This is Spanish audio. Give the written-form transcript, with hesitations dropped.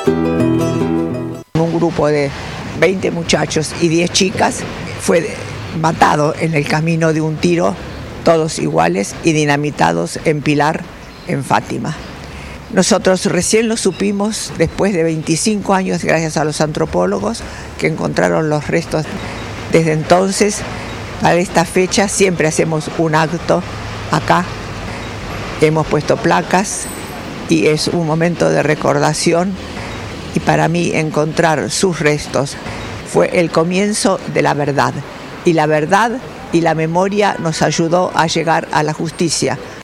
Un grupo de 20 muchachos y 10 chicas fue matado en el camino de un tiro, todos iguales y dinamitados en Pilar, en Fátima. Nosotros recién lo supimos después de 25 años, gracias a los antropólogos que encontraron los restos. Desde entonces, para esta fecha, siempre hacemos un acto acá. Hemos puesto placas y es un momento de recordación. Y para mí, encontrar sus restos fue el comienzo de la verdad. Y la verdad y la memoria nos ayudó a llegar a la justicia.